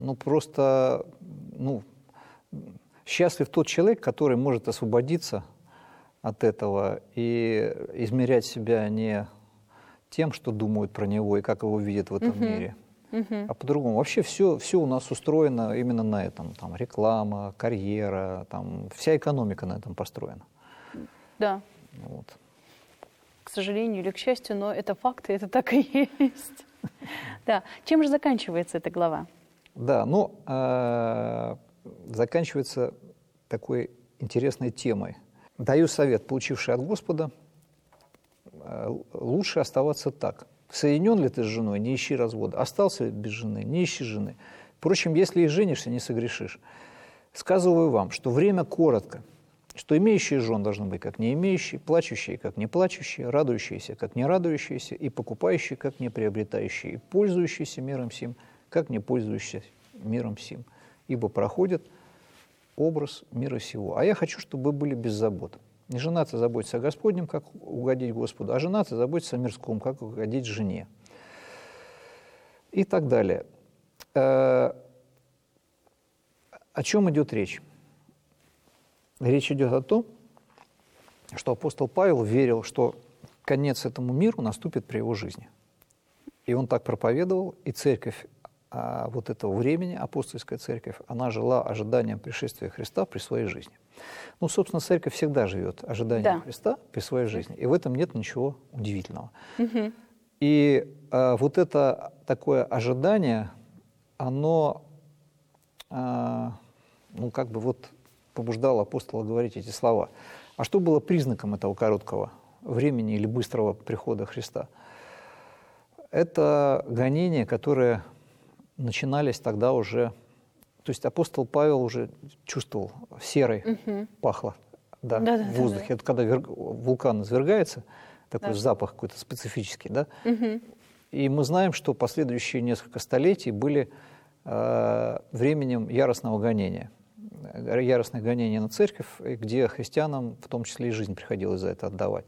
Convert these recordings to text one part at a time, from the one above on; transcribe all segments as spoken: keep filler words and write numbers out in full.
Ну, просто, ну, счастлив тот человек, который может освободиться от этого и измерять себя не тем, что думают про него и как его видят в этом Мгм. мире, Мгм. а по-другому. Вообще все, все у нас устроено именно на этом. Там реклама, карьера, там, вся экономика на этом построена. Да, Вот. к сожалению или к счастью, но это факты, это так и есть. Да. Чем же заканчивается эта глава? Да, ну, э, заканчивается такой интересной темой. Даю совет, получивший от Господа, э, лучше оставаться так. Соединен ли ты с женой, не ищи развода. Остался ли без жены, не ищи жены. Впрочем, если и женишься, не согрешишь. Сказываю вам, что время коротко, что имеющие жен должны быть как не имеющие, плачущие как не плачущие, радующиеся как не радующиеся, и покупающие как не приобретающие, и пользующиеся миром сим, как не пользующиеся миром сим. Ибо проходит образ мира сего. А я хочу, чтобы вы были без забот. Не женатый заботится о Господнем, как угодить Господу, а женатый заботится о мирском, как угодить жене. И так далее. Э, О чем идет речь? Речь идет о том, что апостол Павел верил, что конец этому миру наступит при его жизни. И он так проповедовал, и церковь а, вот этого времени, апостольская церковь, она жила ожиданием пришествия Христа при своей жизни. Ну, собственно, церковь всегда живет ожиданием Да. Христа при своей жизни, и в этом нет ничего удивительного. Мгм. И а, вот это такое ожидание, оно, а, ну, как бы вот побуждало апостола говорить эти слова. А что было признаком этого короткого времени или быстрого прихода Христа? Это гонения, которые начинались тогда уже. То есть апостол Павел уже чувствовал, серой Мгм. пахло, да, Да, да, в да, воздухе. да. Это когда вер- вулкан извергается, такой Да. запах какой-то специфический, да. Мгм. И мы знаем, что последующие несколько столетий были э, временем яростного гонения, э, яростных гонений на церковь, где христианам в том числе и жизнь приходилось за это отдавать.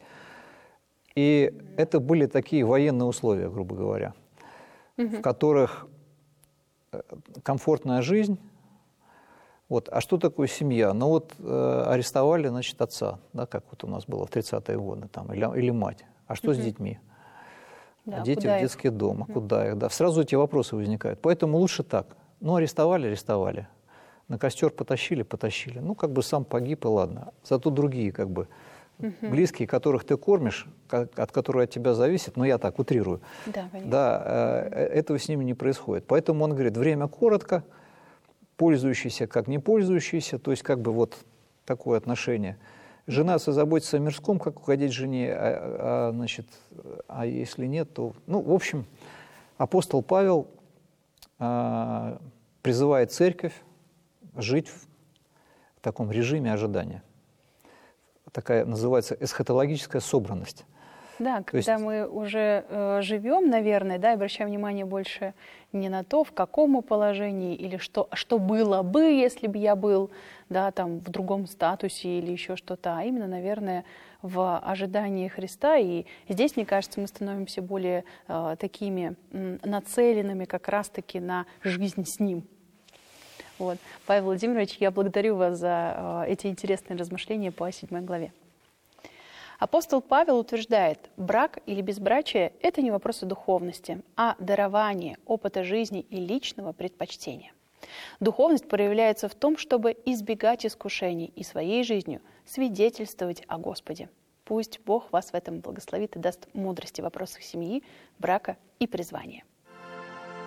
И это были такие военные условия, грубо говоря, в которых э, комфортная жизнь. Вот. А что такое семья? Ну вот э, арестовали, значит, отца, да, как вот у нас было в тридцатые годы, там, или, или мать. А что с детьми? Да, А дети куда в их? детский дом, а куда их? Да, сразу эти вопросы возникают. Поэтому лучше так. Ну, арестовали, арестовали. На костер потащили, потащили. Ну, как бы сам погиб, и ладно. Зато другие, как бы, близкие, которых ты кормишь, как- от которых от тебя зависит, ну, я так утрирую, Да, конечно. да, э, этого с ними не происходит. Поэтому он говорит, время коротко, пользующийся как не пользующийся, то есть как бы вот такое отношение. Жена заботится о мирском, как угодить жене, а, а, значит, а если нет, то... Ну, в общем, апостол Павел а, призывает церковь жить в таком режиме ожидания. Такая называется эсхатологическая собранность. Да, То есть- когда мы уже э, живем, наверное, да, и обращаем внимание больше не на то, в каком мы положении, или что, что было бы, если бы я был, да, там, в другом статусе или еще что-то, а именно, наверное, в ожидании Христа. И здесь, мне кажется, мы становимся более э, такими м, нацеленными как раз-таки на жизнь с Ним. Вот. Павел Владимирович, я благодарю вас за э, эти интересные размышления по седьмой главе. Апостол Павел утверждает, брак или безбрачие – это не вопросы духовности, а дарование, опыта жизни и личного предпочтения. Духовность проявляется в том, чтобы избегать искушений и своей жизнью свидетельствовать о Господе. Пусть Бог вас в этом благословит и даст мудрости в вопросах семьи, брака и призвания.